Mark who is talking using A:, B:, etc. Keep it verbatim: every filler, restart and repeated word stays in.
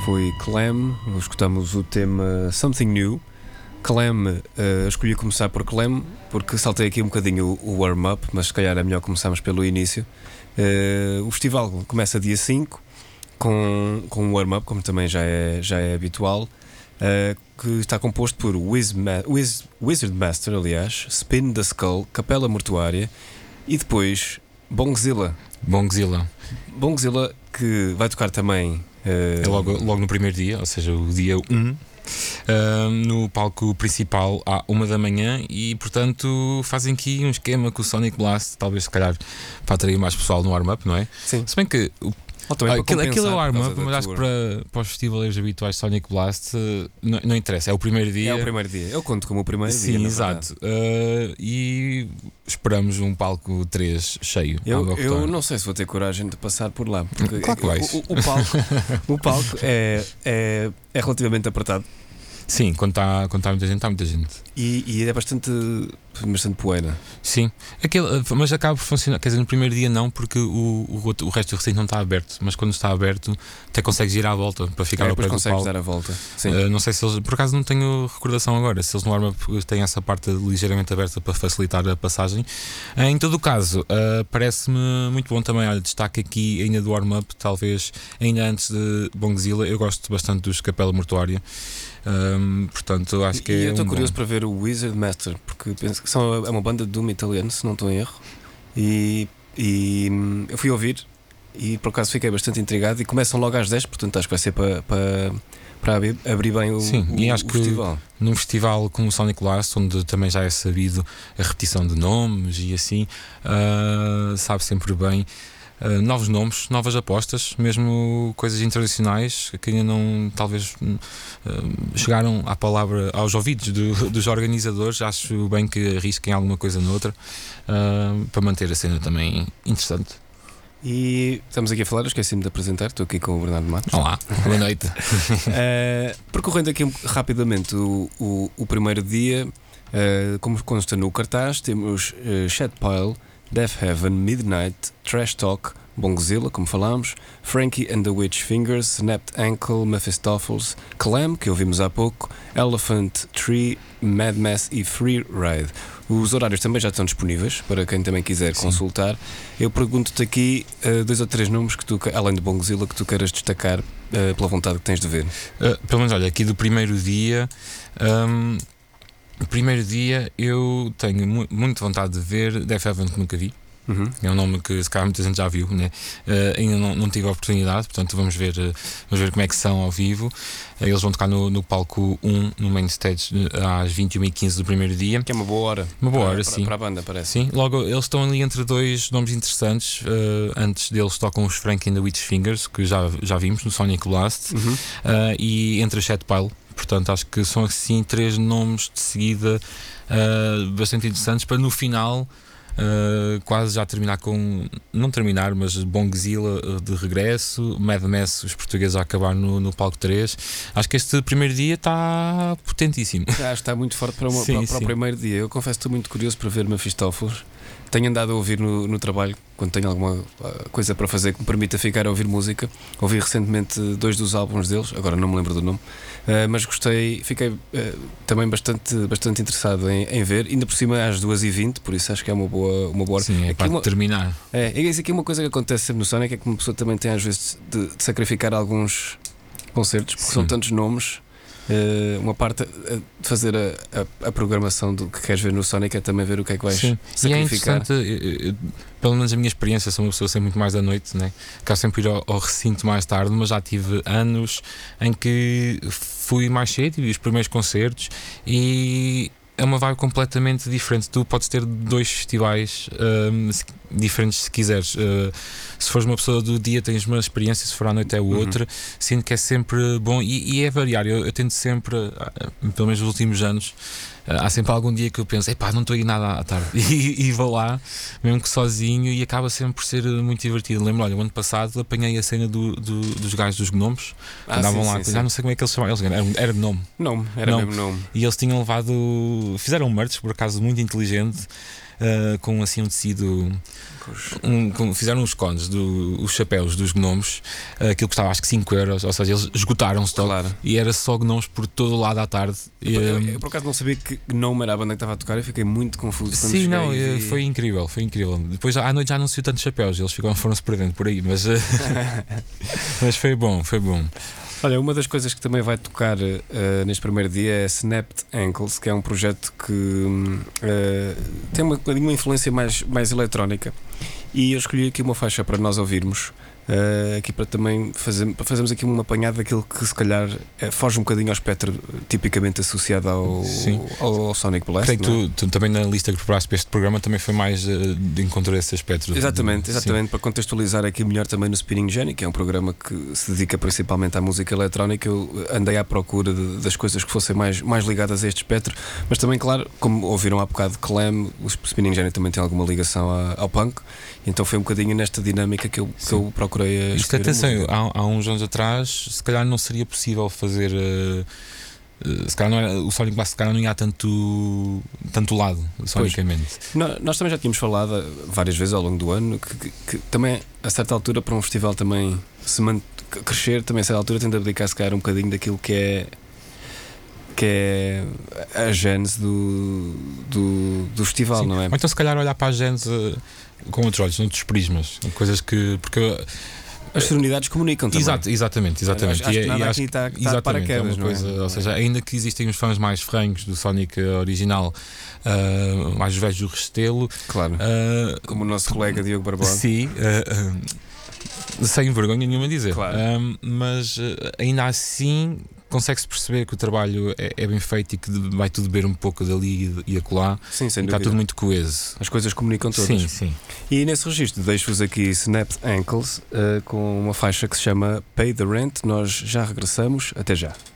A: foi Clem, escutamos o tema Something New. Clem, uh, escolhi começar por Clem porque saltei aqui um bocadinho o, o warm-up, mas se calhar é melhor começarmos pelo início. Uh, o festival começa dia cinco com, com um warm-up, como também já é, já é habitual, uh, que está composto por Wiz, Wiz, Wizard Master, aliás, Spin the Skull, Capela Mortuária e depois Bongzilla.
B: Bongzilla.
A: Bongzilla que vai tocar também uh,
B: é logo, logo no primeiro dia, ou seja, o dia um, uh, no palco principal à uma da manhã, e portanto fazem aqui um esquema com o Sonic Blast, talvez se calhar para atrair mais pessoal no warm-up, não é?
A: Sim.
B: Se bem que o
A: Oh,
B: aquilo, aquilo é o warm-up, mas acho que para, para os festivaleiros habituais Sonic Blast não, não interessa, é o primeiro dia.
A: É o primeiro dia, eu conto como o primeiro
B: Sim,
A: dia.
B: Sim, exato. Uh, e esperamos um palco três cheio.
A: Eu, eu não sei se vou ter coragem de passar por lá, porque
B: claro que vais.
A: O, o, o palco, o palco é, é, é relativamente apertado.
B: Sim, quando está quando tá muita gente, está muita gente.
A: E, e é bastante, bastante poeira.
B: Sim, aquele, mas acaba por funcionar. Quer dizer, no primeiro dia não, porque o, o, o resto do recinto não está aberto. Mas quando está aberto, até consegues ir à volta para ficar
A: é,
B: ao pé do palco.
A: consegues dar a volta. Sim.
B: Uh, não sei se eles, por acaso não tenho recordação agora, se eles no warm-up têm essa parte ligeiramente aberta para facilitar a passagem. Uh, em todo o caso, uh, parece-me muito bom também. Olha, destaque aqui ainda do warm-up, talvez ainda antes de Bongzilla. Eu gosto bastante dos Capela Mortuária. Um, portanto, acho que
A: e
B: é
A: eu estou
B: um
A: curioso
B: bom.
A: para ver o Wizard Master, porque penso que são, é uma banda de doom italiano, se não estou em erro. E, e hum, eu fui ouvir e por acaso fiquei bastante intrigado. E começam logo às dez, portanto acho que vai ser para, para, para abrir, abrir bem o,
B: Sim,
A: o,
B: e acho
A: o
B: que
A: festival.
B: Num festival como o Sonic Blast, onde também já é sabido a repetição de nomes e assim, uh, sabe sempre bem. Uh, novos nomes, novas apostas, mesmo coisas internacionais que ainda não, talvez, uh, chegaram à palavra, aos ouvidos do, dos organizadores. Acho bem que arrisquem alguma coisa noutra, uh, para manter a cena também interessante.
A: E estamos aqui a falar, eu esqueci-me de apresentar, estou aqui com o Bernardo Matos.
B: Olá, boa noite.
A: uh, percorrendo aqui rapidamente o, o, o primeiro dia, uh, como consta no cartaz, temos uh, Shadpile, Death Heaven, Midnight, Trash Talk, Bongzilla, como falámos, Frankie and the Witch Fingers, Snapped Ankle, Mephistopheles, Clem, que ouvimos há pouco, Elephant Tree, Mad Mess e Free Ride. Os horários também já estão disponíveis para quem também quiser Sim. consultar. Eu pergunto-te aqui uh, dois ou três nomes que tu, além de Bongzilla, que tu queiras destacar uh, pela vontade que tens de ver.
B: Uh, pelo menos, olha, aqui do primeiro dia. Um... O primeiro dia eu tenho mu- muito vontade de ver Death Heaven, que nunca vi. Uhum. É um nome que se calhar muita gente já viu, né? uh, ainda não, não tive a oportunidade, portanto vamos ver, uh, vamos ver como é que são ao vivo. Uh, eles vão tocar no, no palco um, no main stage, uh, às vinte e uma e quinze do primeiro dia.
A: Que é uma boa hora.
B: Uma boa
A: para,
B: hora,
A: para,
B: sim.
A: Para a banda, parece.
B: Sim, logo eles estão ali entre dois nomes interessantes. Uh, antes deles tocam os Frankie and the Witch Fingers, que já, já vimos no Sonic Blast, uhum. uh, e entre a Shadpile. Portanto, acho que são assim três nomes de seguida uh, bastante interessantes para no final uh, quase já terminar com, não terminar, mas Bongzilla uh, de regresso, Mad Mess, os portugueses a acabar no, no palco três. Acho que este primeiro dia está potentíssimo.
A: Acho que está muito forte para, uma,
B: sim,
A: para, para o primeiro dia. Eu confesso que estou muito curioso para ver Mephistopheles. Tenho andado a ouvir no, no trabalho, quando tenho alguma coisa para fazer que me permita ficar a ouvir música. Ouvi recentemente dois dos álbuns deles, agora não me lembro do nome, uh, mas gostei, fiquei uh, também bastante, bastante interessado em, em ver, ainda por cima às duas e vinte, por isso acho que é uma boa, uma boa hora.
B: Sim, é para
A: uma,
B: terminar.
A: É, é isso aqui é uma coisa que acontece sempre no Sonic, é que uma pessoa também tem às vezes de, de sacrificar alguns concertos, porque Sim. são tantos nomes. Uh, uma parte uh, de fazer a, a, a programação do que queres ver no Sonic é também ver o que é que vais Sim. sacrificar.
B: E é interessante, eu, eu, pelo menos a minha experiência, sou uma pessoa sempre muito mais da noite, né? Quero sempre ir ao, ao recinto mais tarde, mas já tive anos em que fui mais cedo e vi os primeiros concertos e é uma vibe completamente diferente. Tu podes ter dois festivais um, diferentes se quiseres. Uh, se fores uma pessoa do dia tens uma experiência, se for à noite é outra. Uhum. Sinto que é sempre bom e, e é variar. Eu, eu tento sempre, uh, pelo menos nos últimos anos, uh, há sempre algum dia que eu penso, epá, não estou a ir nada à tarde e, e vou lá, mesmo que sozinho, e acaba sempre por ser muito divertido. Lembro, olha, o ano passado apanhei a cena do, do, dos gajos dos gnomos,
A: ah,
B: andavam
A: sim,
B: lá,
A: sim,
B: já
A: sim.
B: não sei como é que eles chamavam, eles, era, era gnome.
A: Nome, era
B: nome.
A: mesmo nome.
B: E eles tinham levado, fizeram um merch, por acaso muito inteligente, uh, com assim um tecido. Um, com, fizeram os cones, do, os chapéus dos gnomos, uh, aquilo custava acho que cinco euros, ou seja, eles esgotaram-se todo,
A: Claro.
B: e era só gnomos por todo o lado à tarde. E,
A: Eu, eu,
B: um,
A: eu por acaso não sabia que Gnome era a banda que estava a tocar e fiquei muito confuso quando
B: Sim,
A: cheguei
B: não,
A: e
B: eh,
A: vi-
B: foi incrível, foi incrível. Depois à noite já não se viu tantos chapéus, eles ficaram, foram-se perdendo por aí, mas, eh, mas foi bom, foi bom.
A: Olha, uma das coisas que também vai tocar eh, neste primeiro dia é Snapped Ankles, que é um projeto que hum, eh, tem uma, uma influência mais, mais eletrónica. E eu escolhi aqui uma faixa para nós ouvirmos, eh, aqui para também fazer, para fazermos aqui uma apanhada daquilo que se calhar eh, foge um bocadinho ao espectro tipicamente associado ao,
B: Sim.
A: ao, ao Sonic Blast.
B: Creio que
A: não é?
B: tu, tu também na lista que preparaste para este programa também foi mais eh, de encontro a esse aspecto. do-
A: Exatamente,
B: do-
A: exatamente, para contextualizar aqui melhor também no Spinning Jenny, que é um programa que se dedica principalmente à música eletrónica. Eu andei à procura de- das coisas que fossem mais, mais ligadas a este espectro, mas também, claro, como ouviram há bocado Clam, o Spinning Jenny também tem alguma ligação a- ao punk, então foi um bocadinho nesta dinâmica que eu, que eu procurei a
B: Isto,
A: escolher a
B: atenção,
A: música.
B: há, há uns anos atrás, se calhar não seria possível fazer. eh, eh, se calhar não era, o Sonic Blast se calhar não ia a tanto, tanto lado, sonicamente.
A: Nó- Nós também já tínhamos falado várias vezes ao longo do ano que, que- que também, a certa altura, para um festival também se man- crescer, também a certa altura tem de abdicar se calhar um bocadinho daquilo que é que é a gênese do, do, do festival,
B: Sim.
A: não é?
B: Ou então se calhar olhar para a gente eh, com outros olhos, outros prismas, coisas que. Porque,
A: As sonoridades comunicam também.
B: Exato, exatamente, exatamente.
A: Acho, acho
B: E-
A: que
B: e
A: nada
B: acho
A: aqui está, está de
B: Exatamente,
A: paraquedas,
B: é uma
A: não
B: coisa,
A: é?
B: ou seja, ainda que existem os fãs mais francos do Sonic original, ah, mais velhos do Restelo,
A: Claro,
B: ah,
A: como o nosso colega Diogo Barbosa.
B: sim, ah, ah, sem vergonha nenhuma a dizer,
A: Claro.
B: Ah, mas ah, ainda assim consegue-se perceber que o trabalho é, é bem feito e que vai tudo beber um pouco dali e acolá,
A: Sim, sem
B: e está
A: dúvida.
B: tudo muito coeso.
A: As coisas comunicam todas.
B: Sim, sim.
A: E nesse registro deixo-vos aqui Snapped Ankles eh, com uma faixa que se chama Pay the Rent. Nós já regressamos. Até já.